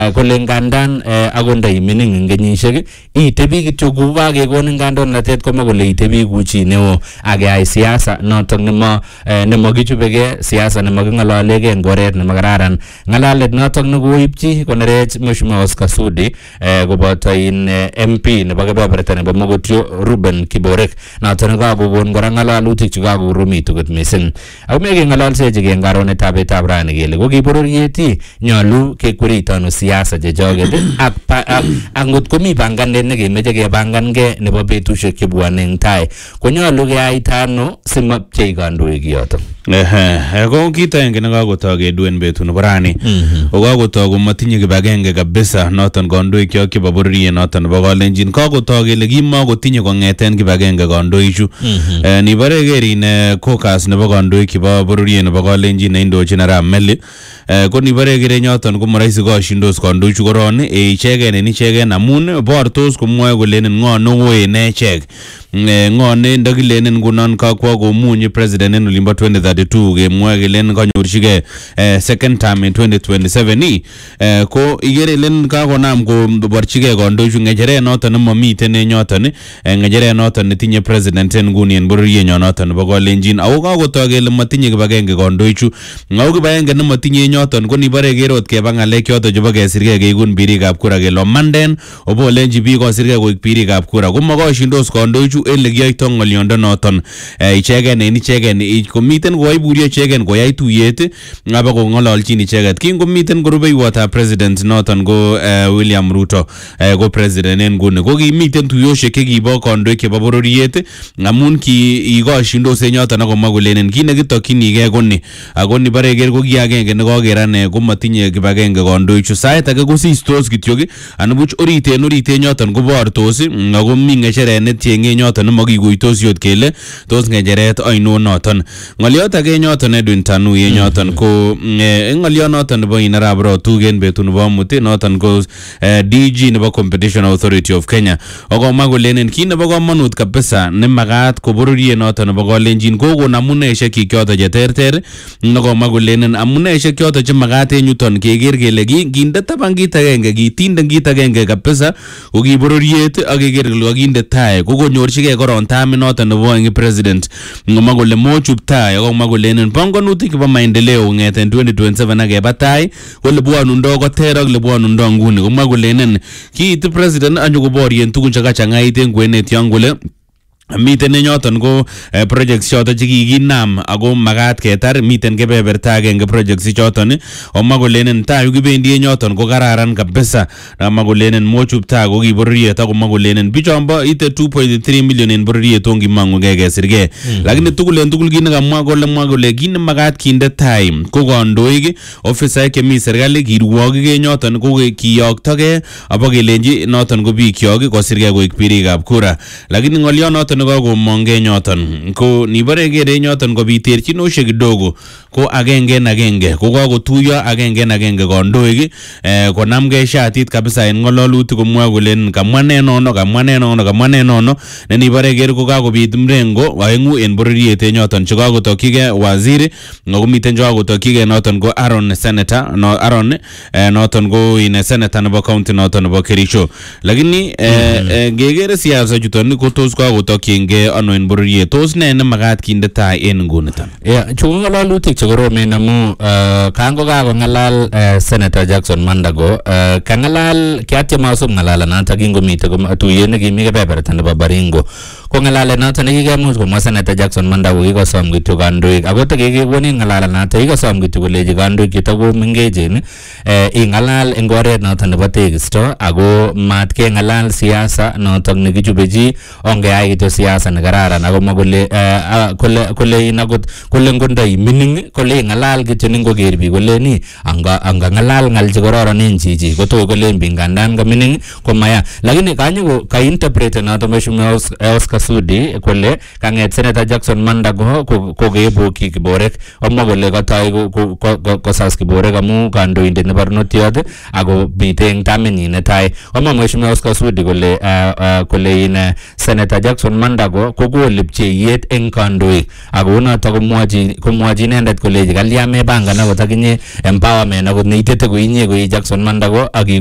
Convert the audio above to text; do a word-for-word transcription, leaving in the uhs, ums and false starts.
kole ngandan akondai mining eng kenyisiek itebi kityo ku kakekonin kandoinatet koma kole itebi ku chi neo akeyai siasa notok nemo nemo kichubege siasa nemo kingalalege eng oret nemo kararan ngalalet notok nekoipchi konerech Mheshimiwa Oscar Sudi koboto in M P nebo kebeberta nebo Mogotio Ruben Kiborek notok nekakokon kora ngalalutik chekakorumitu kot mising ako meke ngalalsechi eng karonetab etab rani kele kokibororieti nyolu kekwerito ano siasa chechoget ak ak ngot komi panganet nekemeche kepangankei nebo betusiek chebwone eng tai konyolu keyaita ano simapchei kandoik yotok. Ehe, ko kito enge nekakotoi keduen betu nebo rani kokakotoi komatinye kibagenge kabisa noton kandoik kyok chebo bororiet noton nebo Kalenjin kakotoi kele kimakotinye kong'eten kibagenge kandoichu nibore kerin caucus nebo kandoik chebo bororiet nebo Kalenjin neindochin Arap Meli ko nibore kere nyoton ko maraisi koshindos kandoichu koron ichegen en ichegen amun bortos komwoe kolenen ng'o neo en echek ng'o ne ndakilenen ngunon kakwa komunyi president en olimbo twenty thirty-two kemwoe kelen kanyorchigei second term in twenty twenty-seven i ko igere len kakonam koborchigei kandoichu ng'echeret noton nemamiten en yoton ng'echeret noton netinye president en nguni en bororienyo noton nebo Kalenjin ako kakotoi kele matinye kibagenge kandoichu ngau kibagenge nematinye en yoton ko nibore kerot keba ng'alek choton chebo kesirgei keikun birikab kura kele manden obolenji biik kosirgei koik birikab kura ko makoshindos kandoichu ele kiyoito ng'oliondo noton ichegen en ichegen komiten koiburio ichegen koyai tuyet ngaba ko ng'ololchin icheget kingomiten korubeiwotab president noton ko William Ruto ko president en nguni ko kimiten tuyosiek chekibo kandoik chebo bororiet amun ki ikoshindos en yoton akomwa kolenen kit nekitokyinigei koni ako nibore ker ko kiagenge nekokeran komatinye kibagenge kandoichu sait age kosistos kityok anibuch oriten oriten yoton kobortos ako mi ng'echeret netienge yoton nemakikuitos yot kele tos ng'echeret ainon noton ng'oliot age yoton Edwin Tanui en yoton ko ng'oliot noton nebo Arap Rotugen betu nebo amut noton ko D G nebo Competition Authority of Kenya akomwa kolenen kit nebo kamanut kabisa nemagat ko bororiet noton nebo Kalenjin kokon amuneisiek choton cheterter nekomwa kolenen amuneisiek choton chemagat en yuton keker kele kinde taban kit agenge kitinde kit agenge kabisa ko ki bororiet ak keker kele kakinde tai kokonyorchigei koron tamit noton nebo eng president ngomwa kole mochub tai akomwa kolenen panganutik chebo maendeleo ng'eten twenty twenty-seven akeba tai kole bwanundo koter ak lebwanundo nguni komwa kolenen kiit president anyokoborien tugun chekachang'ait en kwenet yon kole miten en yoton ko projects choton chekikinam ako magat ketar miten kebeberta agenge projects choton omwa kolenen tai kibendi en yoton ko kararan kabisa amwa kolenen mochub tai ko kibororiet akomwa kolenen bichombo ite two point three million en bororiet ongimang'ugei kesirgei lakini tugul en tugul kit nekamwa kole mwa kole kit nemagat kinde tai ko kandoik ofisaek chemi serikali kirwokik en yoton ko kiyoktogei abakelenji noton ko biik kyok kosirgei koik birikab kura lakini ng'oliot noton komonge nyoton ko nibore kere nyoton ko biterchinosiek kidogo ko agenge en agenge ko kakotuiyo agenge en agenge kandoik konamgei shatit kabisa en ng'ololutik komwoe kolen kamwa nenono kamwa nenono kamwa nenono ne nibore kere ko kakobit mrengo aeng'u en bororiet en yoton chekakotokyigei waziri ngomiten chekakotokyigei noton ko Aaron senator no Aaron noton ko in senator nebo county noton nebo Kericho lakini ngekere siasa chuton ko tos kakotokyi nge ano en bororiet tos ne nemagat kinde tai en nguniton ya chu ng'alalutik chekoromen amu kango kakong'alal Senator Jackson Mandago kang'alal kiatyem asub ng'alalanoto kingomite tuyet nekimi kebeberta nebo Baringo ko ng'alalet noto nekikemuch komwa Senator Jackson Mandago kikosom kityo kandoik ako tekikekonin ng'alalanoto kikosom kityo koleji kandoik chetakomengechen ing'alal eng oret noto nebo tekisto ako mat keng'alal siasa notok nekichubechi ongeyai kityo siasa nekararan akomwa kole kole kole inakot kole ngondai mining kole ing'alal kityo ningoker biik kole ni anga anga ng'alal ng'al chekororonen chichi koto kole mbingandan kamining komaya lakini kanyo ka interpret noto Mheshimiwa Oscar Sudi kole kang'et Senator Jackson Mandago kokeboki Kiborek omwa kole katoi kosas Kiborek amu kandoindet nebo barnotiot ako miteng tamenyin netai omwa Mheshimiwa Oscar Sudi kole kole in Senator Jackson Mandago kokole pcheiyet eng kandoik ako noto komwachi komwachi inendet kole kalya mepangan akot akinye empowerment akot neitete ko inye ko Jackson Mandago ak